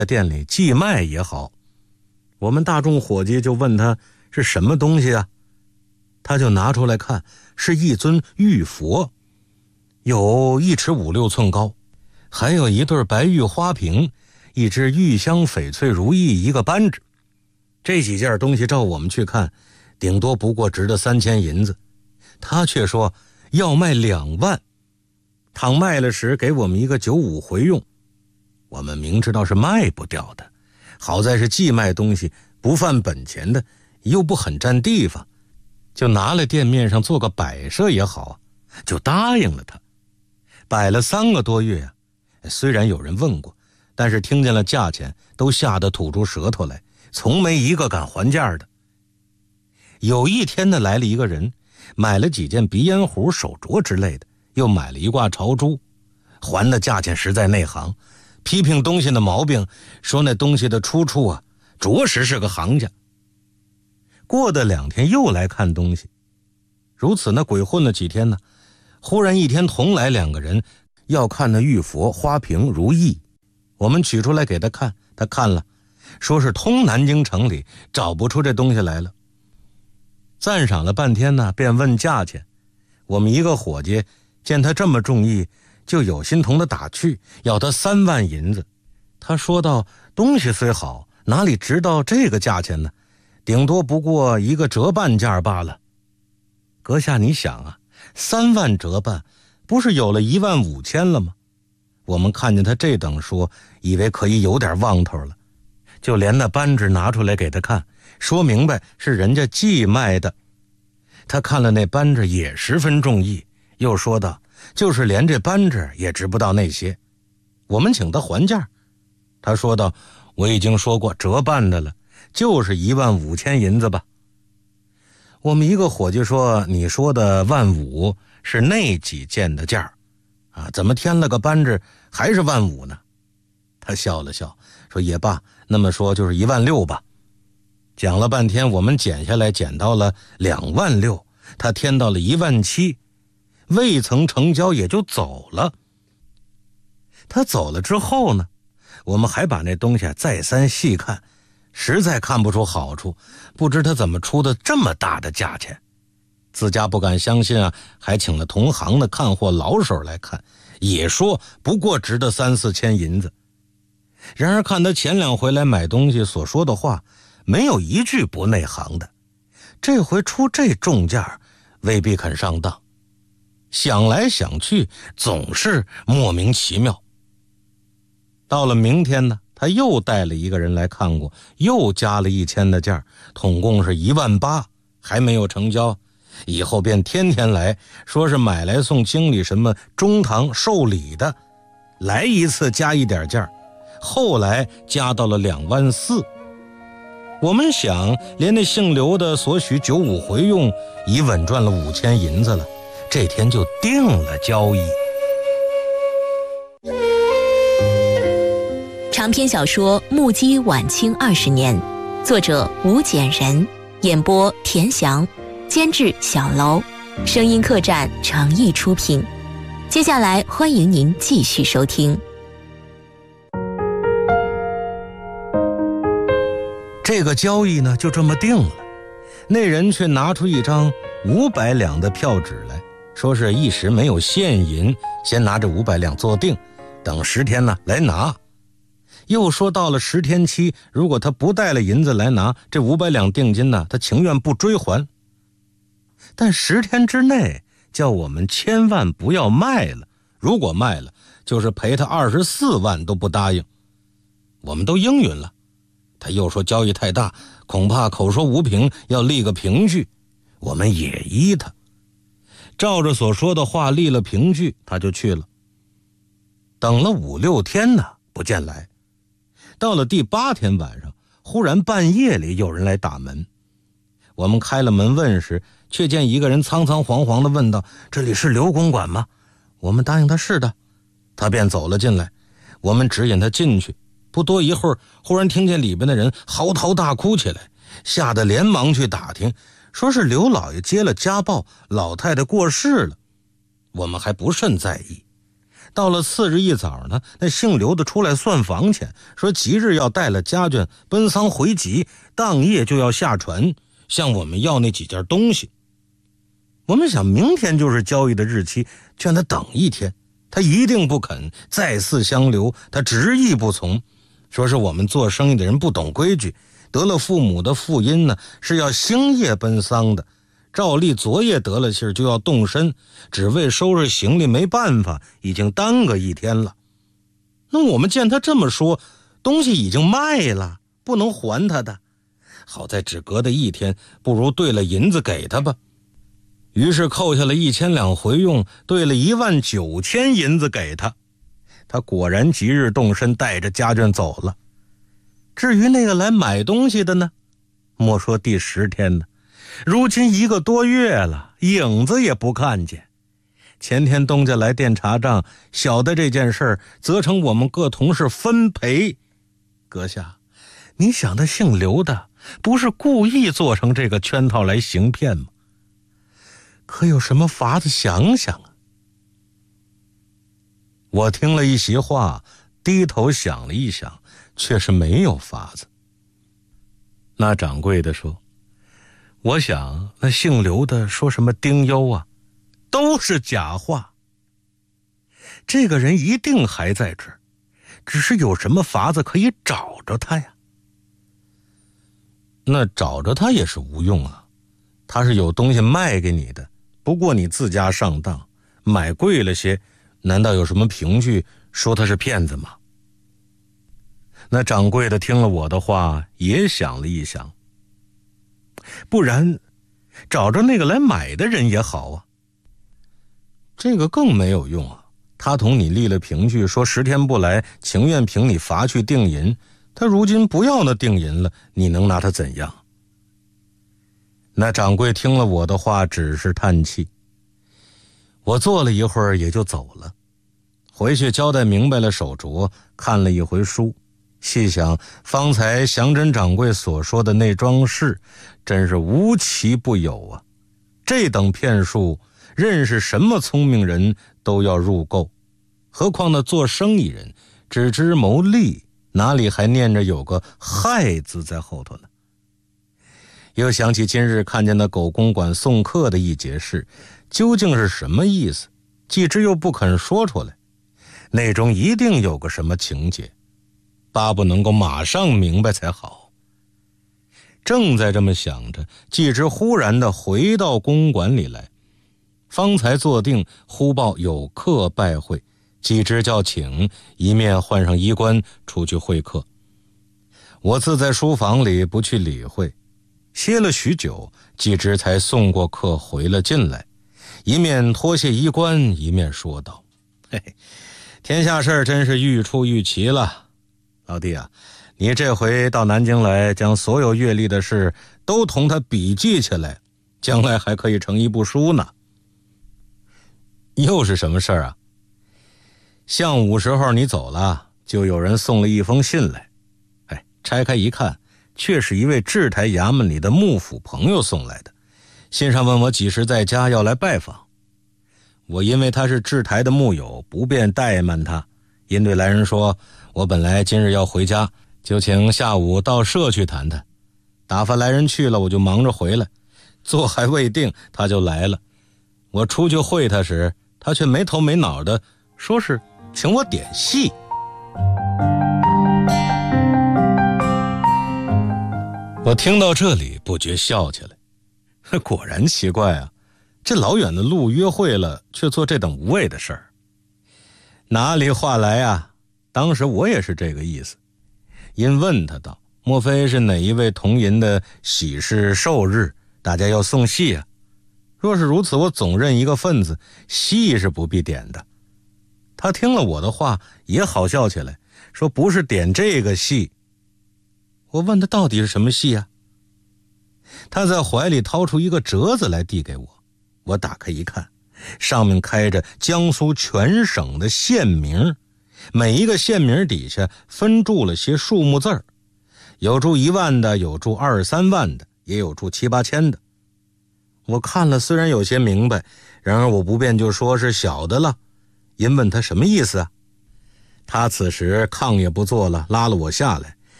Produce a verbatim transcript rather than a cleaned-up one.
店里寄卖也好。我们大众伙计就问他是什么东西啊，他就拿出来看，是一尊玉佛，有一尺五六寸高，还有一对白玉花瓶，一只玉香翡翠如意，一个扳指。这几件东西照我们去看，顶多不过值得三千银子，他却说要卖两万，倘卖了时给我们一个九五回用。我们明知道是卖不掉的，好在是寄卖东西，不犯本钱的，又不很占地方，就拿来店面上做个摆设也好，就答应了他。摆了三个多月啊，虽然有人问过，但是听见了价钱都吓得吐出舌头来，从没一个敢还价的。有一天呢，来了一个人，买了几件鼻烟壶、手镯之类的，又买了一挂朝珠，还的价钱实在内行，批评东西的毛病，说那东西的出处啊，着实是个行家。过的两天又来看东西，如此呢，鬼混了几天呢，忽然一天同来两个人，要看那玉佛、花瓶、如意。我们取出来给他看，他看了，说是通南京城里找不出这东西来了。赞赏了半天呢，便问价钱。我们一个伙计见他这么中意，就有心同他打趣，要他三万银子。他说道，东西虽好，哪里值到这个价钱呢？顶多不过一个折半价罢了。阁下你想啊，三万折半，不是有了一万五千了吗？我们看见他这等说，以为可以有点望头了，就连那扳指拿出来给他看，说明白是人家寄卖的。他看了那扳指也十分中意，又说道，就是连这扳指也值不到那些。我们请他还价，他说道，我已经说过折半的了，就是一万五千银子吧。我们一个伙计说，你说的万五是那几件的价啊，怎么添了个扳指还是万五呢？他笑了笑说，也罢，那么说就是一万六吧。讲了半天，我们减下来减到了两万六，他添到了一万七，未曾成交也就走了。他走了之后呢，我们还把那东西再三细看，实在看不出好处，不知他怎么出的这么大的价钱。自家不敢相信啊，还请了同行的看货老手来看，也说不过值得三四千银子。然而看他前两回来买东西所说的话，没有一句不内行的，这回出这重价，未必肯上当。想来想去，总是莫名其妙。到了明天呢，他又带了一个人来看过，又加了一千的价，统共是一万八，还没有成交。以后便天天来，说是买来送经理什么中堂受礼的，来一次加一点价，后来加到了两万四。我们想，连那姓刘的所许九五回用，已稳赚了五千银子了，这天就定了交易。 长篇小说《目击晚清二十年》，作者吴简人，演播田翔，监制小楼，声音客栈诚意出品。接下来欢迎您继续收听。 这个交易呢就这么定了，那人却拿出一张五百两的票纸来，说是一时没有现银，先拿着五百两做定，等十天呢来拿。又说到了十天期，如果他不带了银子来拿，这五百两定金呢，他情愿不追还。但十天之内叫我们千万不要卖了，如果卖了，就是赔他二十四万都不答应。我们都应允了。他又说交易太大，恐怕口说无凭，要立个凭据。我们也依他，照着所说的话立了凭据，他就去了。等了五六天呢，不见来。到了第八天晚上，忽然半夜里有人来打门。我们开了门问时，却见一个人苍苍黄黄地问道，这里是刘公馆吗？我们答应他是的，他便走了进来。我们指引他进去，不多一会儿，忽然听见里边的人嚎啕大哭起来，吓得连忙去打听，说是刘老爷接了家暴，老太太过世了。我们还不甚在意， 到了次日一早呢，那姓刘的出来算房钱，说即日要带了家眷奔丧回籍，当夜就要下船向我们要那几件东西。我们想明天就是交易的日期，劝他等一天，他一定不肯，再次相留，他执意不从，说是我们做生意的人不懂规矩，得了父母的父荫呢，是要星夜奔丧的，照例昨夜得了信儿就要动身，只为收拾行李没办法，已经耽搁一天了。那我们见他这么说，东西已经卖了，不能还他的，好在只隔的一天，不如兑了银子给他吧。于是扣下了一千两回用，兑了一万九千银子给他。他果然即日动身，带着家眷走了。至于那个来买东西的呢，莫说第十天呢，如今一个多月了，影子也不看见。前天东家来电查账，晓得这件事儿，责成我们各同事分赔。阁下，你想他姓刘的，不是故意做成这个圈套来行骗吗？可有什么法子想想啊？我听了一席话，低头想了一想，却是没有法子。那掌柜的说，我想那姓刘的说什么丁忧啊，都是假话。这个人一定还在这儿，只是有什么法子可以找着他呀？那找着他也是无用啊，他是有东西卖给你的，不过你自家上当，买贵了些，难道有什么凭据说他是骗子吗？那掌柜的听了我的话，也想了一想，不然找着那个来买的人也好啊。这个更没有用啊，他同你立了凭据，说十天不来，情愿凭你罚去定银，他如今不要那定银了，你能拿他怎样？那掌柜听了我的话，只是叹气。我坐了一会儿也就走了，回去交代明白了手镯，看了一回书，细想方才祥真掌柜所说的那桩事，真是无奇不有啊。这等骗术，认识什么聪明人都要入购，何况那做生意人只知谋利，哪里还念着有个害字在后头呢？又想起今日看见那狗公馆送客的一节事，究竟是什么意思？季之又不肯说出来，内中一定有个什么情节，巴不能够马上明白才好。正在这么想着，季之忽然的回到公馆里来，方才坐定，忽报有客拜会，季之叫请，一面换上衣冠出去会客。我自在书房里不去理会，歇了许久，季之才送过客回了进来，一面脱卸衣冠，一面说道：嘿嘿，天下事真是愈出愈奇了。老弟啊，你这回到南京来，将所有阅历的事都同他笔记起来，将来还可以成一部书呢。又是什么事儿啊？上午时候你走了，就有人送了一封信来，哎，拆开一看，却是一位制台衙门里的幕府朋友送来的，信上问我几时在家要来拜访。我因为他是制台的幕友，不便怠慢他，因对来人说，我本来今日要回家，就请下午到社去谈谈。打发来人去了，我就忙着回来，坐还未定，他就来了。我出去会他时，他却没头没脑的说是请我点戏。我听到这里不觉笑起来，果然奇怪啊，这老远的路约会了，却做这等无谓的事儿。哪里话来啊，当时我也是这个意思，因问他道，莫非是哪一位同银的喜事寿日，大家要送戏啊？若是如此，我总认一个份子，戏是不必点的。他听了我的话也好笑起来，说不是点这个戏。我问他到底是什么戏啊？他在怀里掏出一个折子来递给我，我打开一看，上面开着江苏全省的县名，每一个县名底下分注了些数目字儿，有注一万的，有注二三万的，也有注七八千的。我看了虽然有些明白，然而我不便就说是小的了， 银问他什么意思啊？他此时炕也不坐了，拉了我下来，